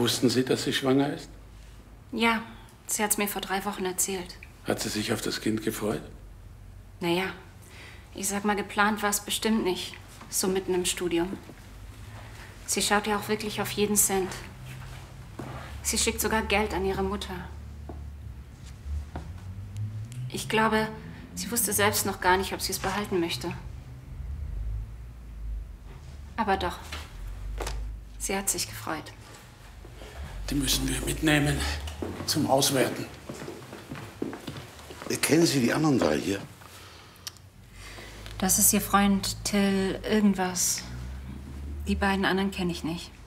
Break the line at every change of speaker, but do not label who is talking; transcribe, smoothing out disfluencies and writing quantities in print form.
Wussten Sie, dass sie schwanger ist?
Ja, sie hat's mir vor 3 Wochen erzählt.
Hat sie sich auf das Kind gefreut?
Naja, ich sag mal, geplant war es bestimmt nicht. So mitten im Studium. Sie schaut ja auch wirklich auf jeden Cent. Sie schickt sogar Geld an ihre Mutter. Ich glaube, sie wusste selbst noch gar nicht, ob sie es behalten möchte. Aber doch, sie hat sich gefreut.
Die müssen wir mitnehmen zum Auswerten.
Kennen Sie die anderen 3 hier?
Das ist ihr Freund Till irgendwas. Die beiden anderen kenne ich nicht.